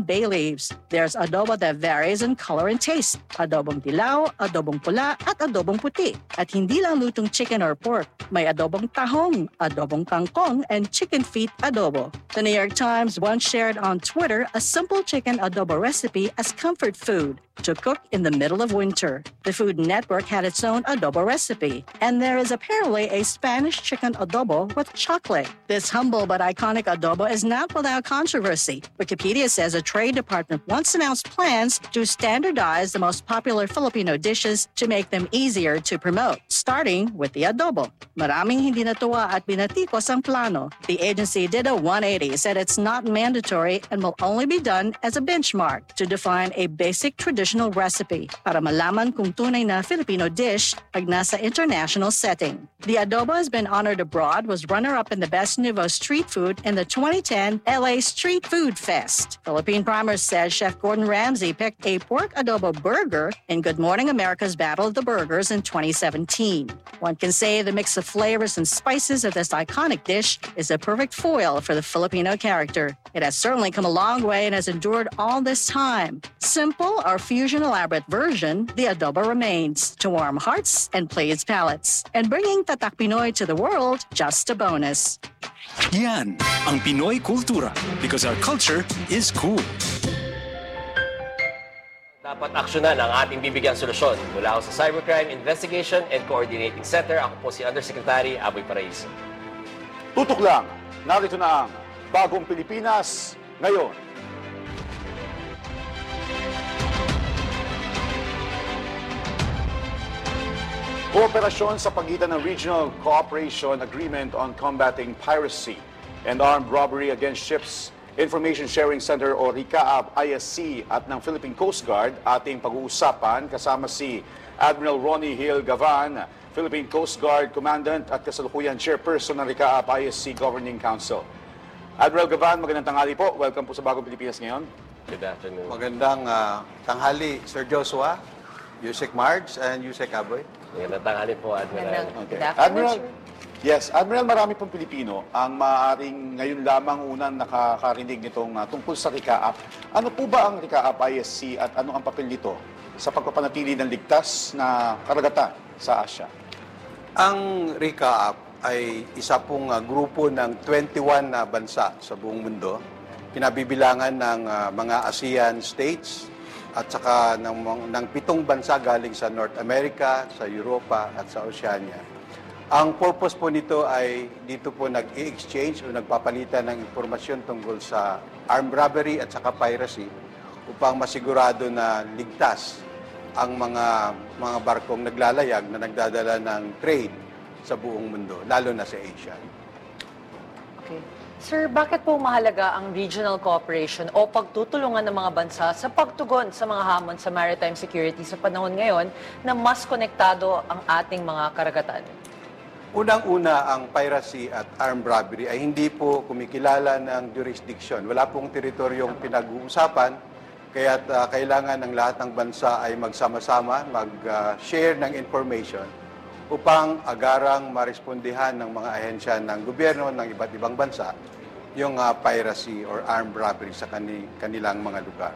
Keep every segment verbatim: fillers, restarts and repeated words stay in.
and bay leaves. There's adobo that varies in color and taste. Adobong dilaw, adobong pula, at adobong puti. At hindi lang lutong chicken or pork. May adobong tahong, adobong kangkong, and chicken feet adobo. The New York Times once shared on Twitter a simple chicken adobo recipe as comfort food to cook in the middle of winter. The Food Network had its own adobo recipe, and there is apparently a Spanish chicken adobo with chocolate. This humble but iconic adobo is not without controversy. Wikipedia says a trade department once announced plans to standardize the most popular Filipino dishes to make them easier to promote, starting with the adobo. Maraming hindi natuwa at binatikos ang plano. The agency did a one eighty, said it's not mandatory and will only be done as a benchmark to define a basic traditional recipe para malaman kung tunay na Filipino dish pag nasa international setting. The adobo has been honored abroad, was runner-up in the Best Nouveau Street Food in the twenty ten L A Street Food Fest. Philippine Primer says Chef Gordon Ramsay picked a pork adobo burger in Good Morning America's Battle of the Burgers in twenty seventeen. One can say the mix of flavors and spices of this iconic dish is a perfect foil for the Filipino character. It has certainly come a long way and has endured all this time. Simple or fusion elaborate version, the adobo remains to warm hearts and please palates. And bringing Tatak Pinoy to the world, just a bonus. Yan ang Pinoy kultura because our culture is cool. Dapat aksyonan ang ating bibigyang solusyon. Mula ako sa Cybercrime Investigation and Coordinating Center, ako po si Undersecretary Aboy Paraiso. Tutok lang, narito na ang Bagong Pilipinas ngayon. Kooperasyon sa pagitan ng Regional Cooperation Agreement on Combating Piracy and Armed Robbery Against Ships Information Sharing Center o RICAAP I S C at ng Philippine Coast Guard ating pag-uusapan kasama si Admiral Ronnie Hill Gavan, Philippine Coast Guard Commandant at kasalukuyan Chairperson ng RICAAP I S C Governing Council. Admiral Gavan, magandang tanghali po. Welcome po sa Bagong Pilipinas ngayon. Good afternoon. Magandang uh, tanghali, Sir Joshua, Yusek Marge, and Yusek Aboy. Magandang tanghali po, Admiral. Okay. Admiral, yes, Admiral, marami pong Pilipino ang maaaring ngayon lamang unang nakakarinig nitong uh, tungkol sa RICAAP. Ano po ba ang RICAAP I S C at ano ang papel nito sa pagpapanatili ng ligtas na karagatan sa Asia? Ang RICAAP ay isa pong uh, grupo ng twenty-one na bansa sa buong mundo. Pinabibilangan ng uh, mga ASEAN states at saka ng, ng pitong bansa galing sa North America, sa Europa at sa Oceania. Ang purpose po nito ay dito po nag-i-exchange o nagpapalitan ng impormasyon tungkol sa armed robbery at saka piracy upang masigurado na ligtas ang mga mga barkong naglalayag na nagdadala ng trade sa buong mundo, lalo na sa Asia. Okay. Sir, bakit po mahalaga ang regional cooperation o pagtutulungan ng mga bansa sa pagtugon sa mga hamon sa maritime security sa panahon ngayon na mas konektado ang ating mga karagatan? Unang-una, ang piracy at armed robbery ay hindi po kumikilala ng jurisdiction. Wala pong teritoryong pinag-uusapan, kaya uh, kailangan ng lahat ng bansa ay magsama-sama, mag-share uh, ng information upang agarang marespondihan ng mga ahensya ng gobyerno ng iba't ibang bansa yung uh, piracy or armed robbery sa kani kanilang mga lugar.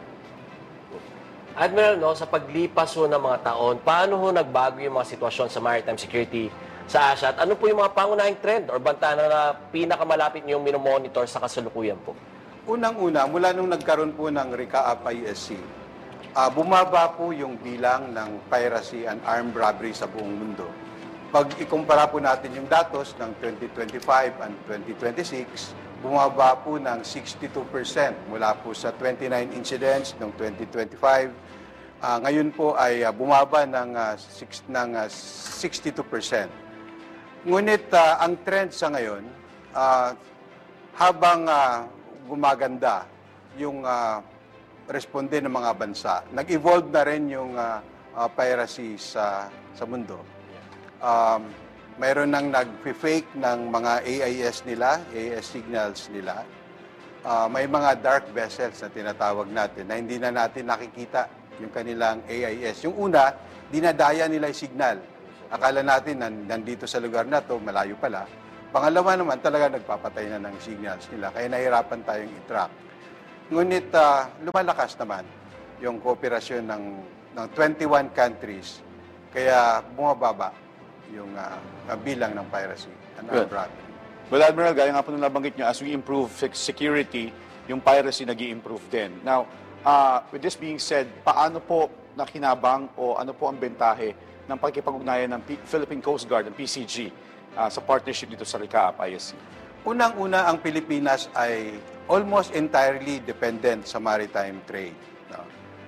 Admiral, no, sa paglipas ho ng mga taon, paano ho nagbago yung mga sitwasyon sa maritime security sa Asia? At ano po yung mga pangunahing trend or banta na pinakamalapit niyong minomonitor sa kasalukuyan po? Unang-una, mula nung nagkaroon po ng RICAAP I S C, uh, bumaba po yung bilang ng piracy and armed robbery sa buong mundo. Pag ikumpara po natin yung datos ng twenty twenty-five and twenty twenty-six, bumaba po ng sixty-two percent mula po sa twenty-nine incidents noong twenty twenty-five. Uh, ngayon po ay uh, bumaba ng, uh, six, ng uh, sixty-two percent. Ngunit uh, ang trend sa ngayon, uh, habang uh, gumaganda yung uh, responde ng mga bansa, nag-evolve na rin yung uh, uh, piracy sa, sa mundo. Um, mayroon nang nag-fake ng mga A I S nila, A I S signals nila. Uh, may mga dark vessels na tinatawag natin na hindi na natin nakikita yung kanilang A I S. Yung una, dinadaya nila yung signal. Akala natin nandito sa lugar na to, malayo pala. Pangalawa naman, talaga nagpapatay na ng signals nila. Kaya nahirapan tayong i-track. Ngunit ah, lumalakas naman yung kooperasyon ng, ng twenty-one countries, kaya bumababa yung ah, ah, bilang ng piracy and armed Good. robbery. Well, Admiral, gaya nga po nung nabanggit nyo, as we improve fix- security, yung piracy nag improve din. Now, uh, with this being said, paano po nakinabang o ano po ang bentahe ng pagkipag-ugnayan ng P- Philippine Coast Guard, ng P C G, uh, sa partnership dito sa RICAAP I S C? Unang-una, ang Pilipinas ay almost entirely dependent sa maritime trade. No?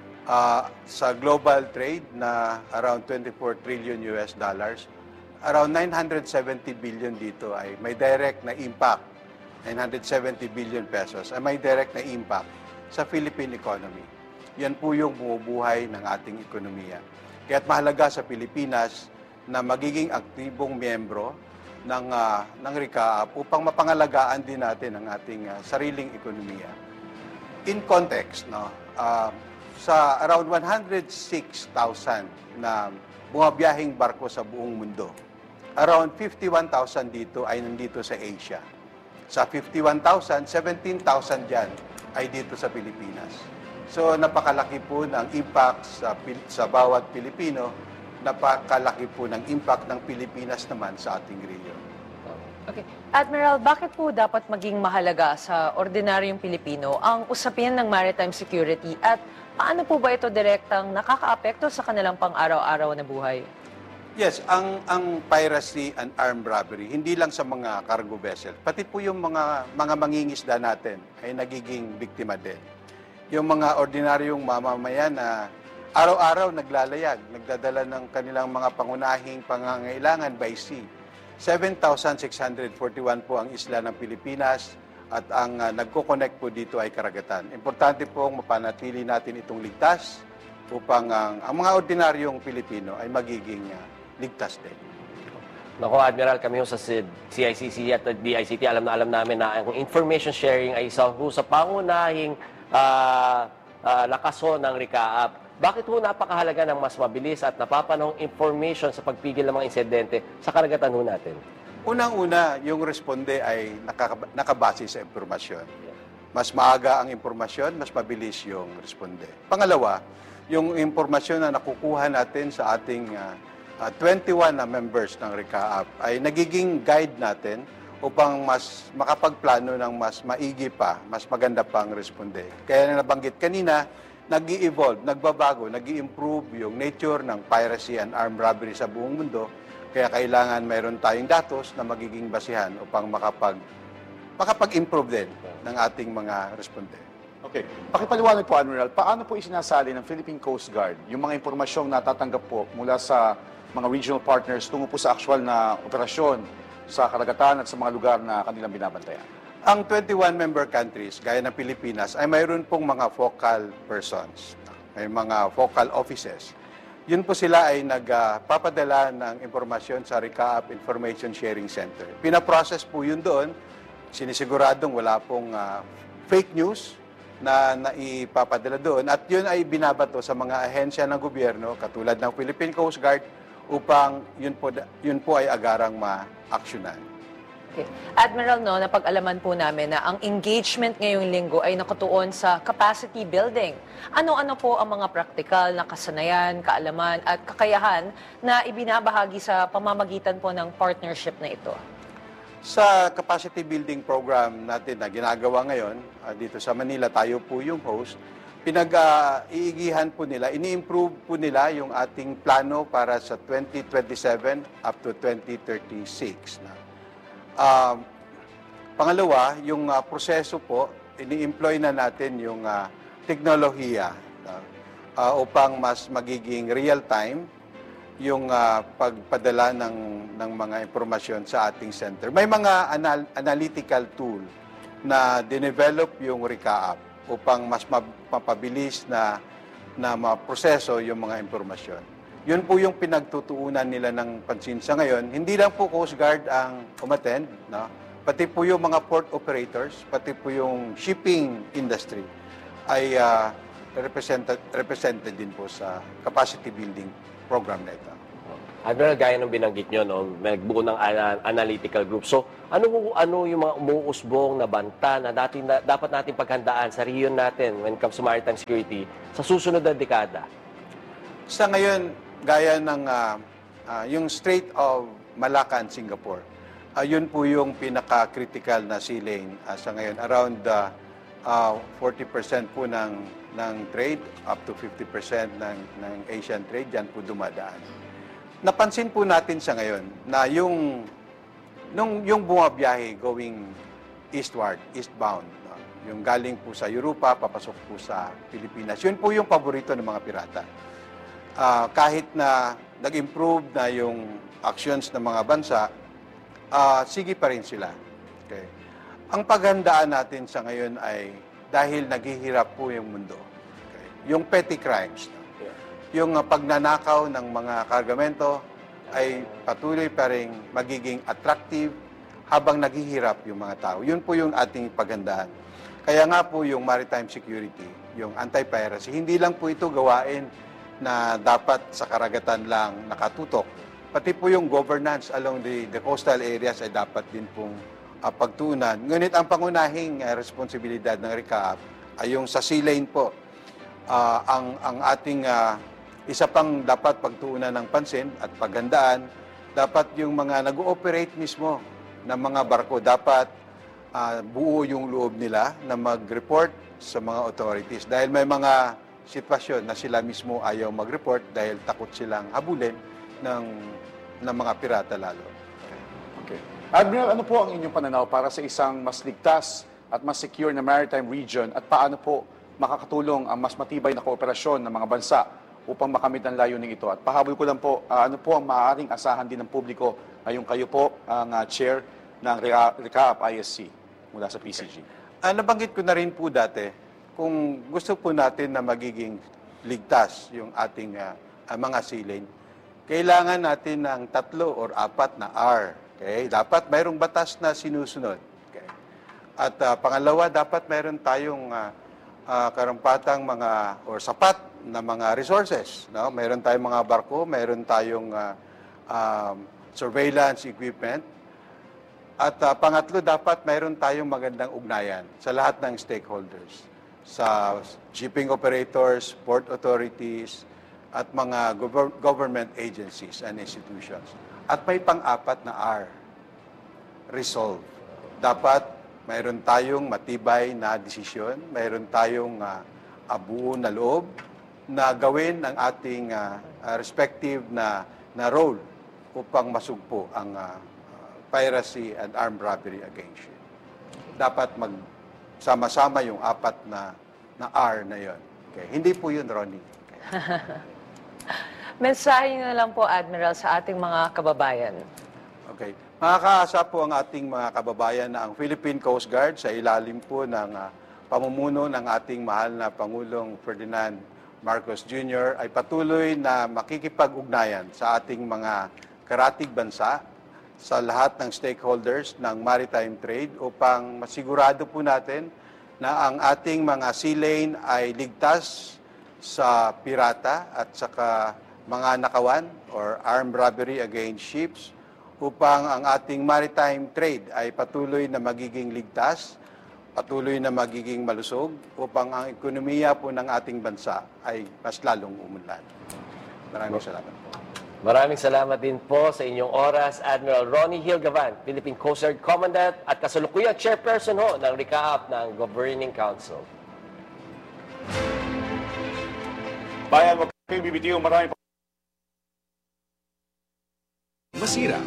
Ah, sa global trade na around twenty-four trillion U S dollars, around nine hundred seventy billion dito ay may direct na impact, nine hundred seventy billion pesos ay may direct na impact sa Philippine economy. Yan po yung bumubuhay ng ating ekonomiya. Kaya't mahalaga sa Pilipinas na magiging aktibong miyembro ng, uh, ng RICAAP upang mapangalagaan din natin ang ating uh, sariling ekonomiya. In context, no, uh, sa around one hundred six thousand na bumabiyahing barko sa buong mundo, around fifty-one thousand dito ay nandito sa Asia. Sa fifty-one thousand, seventeen thousand dyan ay dito sa Pilipinas. So napakalaki po ng impact sa, sa bawat Pilipino, napakalaki po ng impact ng Pilipinas naman sa ating region. Okay. Admiral, bakit po dapat maging mahalaga sa ordinaryong Pilipino ang usapin ng maritime security at paano po ba ito direktang nakakaapekto sa kanilang pang-araw-araw na buhay? Yes, ang ang piracy and armed robbery, hindi lang sa mga cargo vessel, pati po yung mga mga mangingisda natin ay nagiging biktima din. Yung mga ordinaryong mamamayan na araw-araw naglalayag, nagdadala ng kanilang mga pangunahing pangangailangan by sea. seven thousand six hundred forty-one po ang isla ng Pilipinas at ang uh, nagko-connect po dito ay karagatan. Importante pong mapanatili natin itong ligtas upang ang, ang mga ordinaryong Pilipino ay magiging uh, ligtas din. Nako, Admiral, kami sa C I C C at D I C T, alam na alam namin na ang information sharing ay isa sa pangunahing uh, uh, lakason ng RICAAP. Bakit po napakahalaga ng mas mabilis at napapanahong information sa pagpigil ng mga insidente sa karagatan ho natin? Unang-una, yung responde ay nakaka- nakabase sa impormasyon. Mas maaga ang impormasyon, mas mabilis yung responde. Pangalawa, yung impormasyon na nakukuha natin sa ating uh, uh, twenty-one na members ng RICAAP ay nagiging guide natin upang mas makapagplano ng mas maigi pa, mas maganda pang responde. Kaya na nabanggit kanina, nag-i-evolve, nagbabago, nag-i-improve yung nature ng piracy and armed robbery sa buong mundo. Kaya kailangan mayroon tayong datos na magiging basihan upang makapag, makapag-improve din ng ating mga responde. Okay. Pakipaliwanag po, Admiral, paano po isinasali ng Philippine Coast Guard yung mga impormasyong natatanggap po mula sa mga regional partners tungo po sa actual na operasyon sa karagatan at sa mga lugar na kanilang binabantayan? Ang twenty-one member countries, gaya ng Pilipinas, ay mayroon pong mga focal persons, may mga focal offices. Yun po sila ay nagpapadala ng impormasyon sa RICAAP Information Sharing Center. Pinaprocess po yun doon, sinisiguradong wala pong uh, fake news na naipapadala doon at yun ay binabato sa mga ahensya ng gobyerno katulad ng Philippine Coast Guard upang yun po, yun po ay agarang ma-aksyonan. Okay. Admiral, no, napag-alaman po namin na ang engagement ngayong linggo ay nakatuon sa capacity building. Ano-ano po ang mga praktikal na kasanayan, kaalaman at kakayahan na ibinabahagi sa pamamagitan po ng partnership na ito? Sa capacity building program natin na ginagawa ngayon, uh, dito sa Manila, tayo po yung host, pinag-iigihan po nila, ini-improve po nila yung ating plano para sa twenty twenty-seven up to twenty thirty-six. Na. Uh, pangalawa, yung uh, proseso po, ini-employ na natin yung uh, teknolohiya uh, uh, upang mas magiging real-time yung uh, pagpadala ng, ng mga impormasyon sa ating center. May mga anal- analytical tool na dinevelop yung RICAAP upang mas mapabilis na, na maproseso yung mga impormasyon. Yun po yung pinagtutuunan nila ng pansin sa ngayon. Hindi lang po Coast Guard ang umattend, no? Pati po yung mga port operators, pati po yung shipping industry ay uh, represented, represented din po sa capacity building program na ito. Admiral, gaya ng binanggit nyo, no, may nagbuo ng ana- analytical group. So, ano ano yung mga umuusbong na banta na, natin, na dapat natin paghandaan sa region natin when it comes to maritime security sa susunod na dekada? Sa ngayon, gaya ng ah, ah, yung Strait of Malacca, Singapore, ah, yun po yung pinaka-critical na sea lane ah, sa ngayon. Around ah, ah, forty percent po ng, ng trade, up to fifty percent ng, ng Asian trade, dyan po dumadaan. Napansin po natin sa ngayon na yung, nung, yung bumabiyahe going eastward, eastbound, no? Yung galing po sa Europa, papasok po sa Pilipinas, yun po yung paborito ng mga pirata. Uh, kahit na nag-improve na yung actions ng mga bansa, uh, sige pa rin sila. Okay. Ang paghandaan natin sa ngayon ay dahil naghihirap po yung mundo. Okay. Yung petty crimes, no? Yung uh, pagnanakaw ng mga kargamento ay patuloy pa rin magiging attractive habang naghihirap yung mga tao. Yun po yung ating paghandaan. Kaya nga po yung maritime security, yung anti-piracy, hindi lang po ito gawain na dapat sa karagatan lang nakatutok. Pati po yung governance along the, the coastal areas ay dapat din pong uh, pagtuunan. Ngunit ang pangunahing uh, responsibilidad ng RICAAP ay yung sa sea lane po. Uh, ang, ang ating uh, isa pang dapat pagtuunan ng pansin at paghandaan, dapat yung mga nag-ooperate mismo ng mga barko, dapat uh, buo yung loob nila na mag-report sa mga authorities. Dahil may mga sitwasyon na sila mismo ayaw mag-report dahil takot silang habulin ng, ng mga pirata lalo. Okay. Admiral, ano po ang inyong pananaw para sa isang mas ligtas at mas secure na maritime region at paano po makakatulong ang mas matibay na kooperasyon ng mga bansa upang makamit ang layunin ito? At pahabol ko lang po, uh, ano po ang maaaring asahan din ng publiko ngayong kayo po ang uh, chair ng RICAAP I S C mula sa P C G? Okay. Uh, nabanggit ko na rin po dati, kung gusto po natin na magiging ligtas yung ating uh, uh, mga sea lane, kailangan natin ng tatlo or apat na R. Okay? Dapat mayroong batas na sinusunod. Okay? At uh, pangalawa, dapat mayroon tayong uh, uh, karampatang mga or sapat na mga resources. No? Mayroon tayong mga barko, mayroon tayong uh, um, surveillance equipment. At uh, pangatlo, dapat mayroon tayong magandang ugnayan sa lahat ng stakeholders. Sa shipping operators, port authorities, at mga gov- government agencies and institutions. At may pang-apat na R, resolve. Dapat mayroon tayong matibay na desisyon, mayroon tayong uh, buo na loob na gawin ang ating uh, uh, respective na, na role upang masugpo ang uh, uh, piracy and armed robbery against you. Dapat magsama-sama yung apat na, na R na yon. Okay. Hindi po yun, Ronnie. Okay. Mensahe na lang po, Admiral, sa ating mga kababayan. Okay. Makakaasa po ang ating mga kababayan na ang Philippine Coast Guard sa ilalim po ng uh, pamumuno ng ating mahal na Pangulong Ferdinand Marcos Junior ay patuloy na makikipag-ugnayan sa ating mga karatig bansa, sa lahat ng stakeholders ng maritime trade upang masigurado po natin na ang ating mga sea lane ay ligtas sa pirata at saka mga nakawan or armed robbery against ships upang ang ating maritime trade ay patuloy na magiging ligtas, patuloy na magiging malusog upang ang ekonomiya po ng ating bansa ay mas lalong umunlad. Maraming salamat po. Maraming salamat din po sa inyong oras, Admiral Ronnie Hilgavan, Philippine Coast Guard Commandant at kasalukuyang chairperson ho ng RICAAP ng Governing Council. Bayan, wag kayong bibitiw. Marami po. Masira.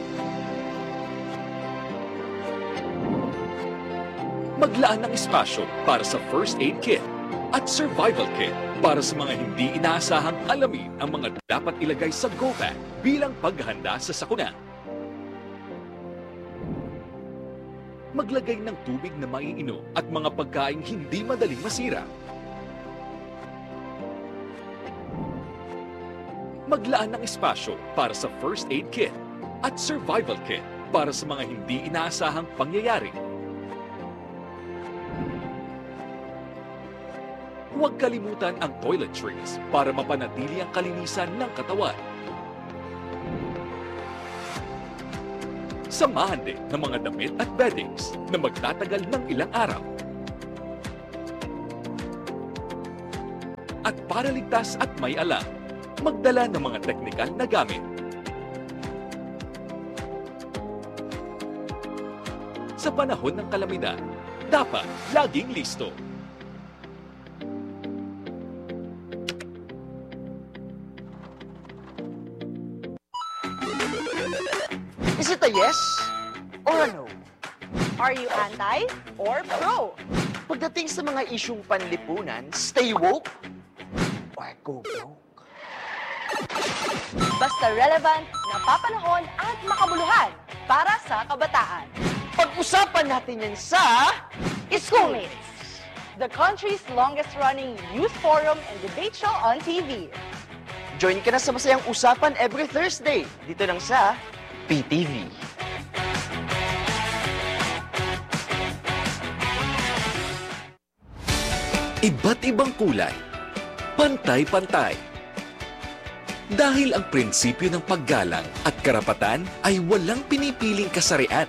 Maglaan ng espasyo para sa first aid kit at survival kit para sa mga hindi inaasahang alamin ang mga dapat ilagay sa go bag bilang paghahanda sa sakuna. Maglagay ng tubig na maiinom at mga pagkaing hindi madaling masira. Maglaan ng espasyo para sa first aid kit at survival kit para sa mga hindi inaasahang pangyayari. Huwag kalimutan ang toiletries para mapanatili ang kalinisan ng katawan. Samahan din ng mga damit at beddings na magtatagal ng ilang araw. At para ligtas at may alam, magdala ng mga teknikal na gamit. Sa panahon ng kalamidad, dapat laging listo. Is it a yes or a no? Are you anti or pro? Pagdating sa mga isyung panlipunan, stay woke or go broke? Basta relevant, napapanahon at makabuluhan para sa kabataan. Pag-usapan natin yan sa Schoolmates, the country's longest-running youth forum and debate show on T V. Join ka na sa masayang usapan every Thursday dito lang sa P T V. Iba't ibang kulay, pantay-pantay. Dahil ang prinsipyo ng paggalang at karapatan ay walang pinipiling kasarian.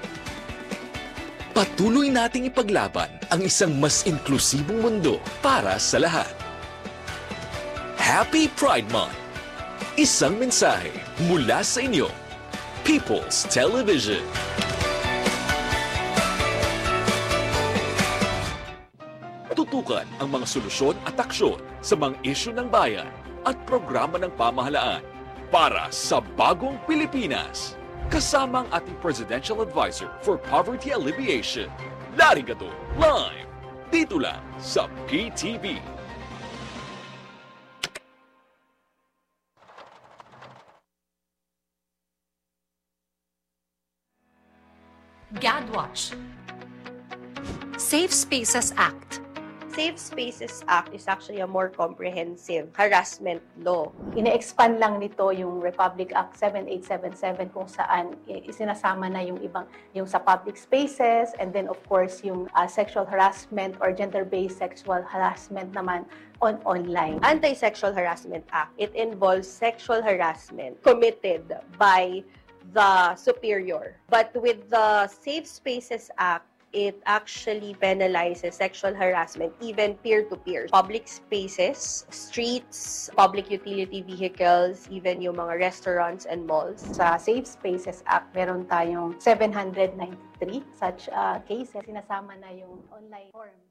Patuloy nating ipaglaban ang isang mas inklusibong mundo para sa lahat. Happy Pride Month! Isang mensahe mula sa inyo, People's Television. Tutukan ang mga solusyon at aksyon sa mga isyu ng bayan at programa ng pamahalaan para sa bagong Pilipinas. Kasama ang ating Presidential Advisor for Poverty Alleviation, Larry Gadon, live dito lang sa P T V. GADWatch. Safe Spaces Act. Safe Spaces Act is actually a more comprehensive harassment law. Ine-expand lang nito yung Republic Act seven eight seven seven kung saan isinasama na yung ibang yung sa public spaces, and then of course yung uh, sexual harassment or gender-based sexual harassment naman on online. Anti-Sexual Harassment Act, it involves sexual harassment committed by the superior. But with the Safe Spaces Act, it actually penalizes sexual harassment, even peer-to-peer. Public spaces, streets, public utility vehicles, even yung mga restaurants and malls. Sa Safe Spaces Act, meron tayong seven hundred ninety-three such uh, cases. Sinasama na yung online form.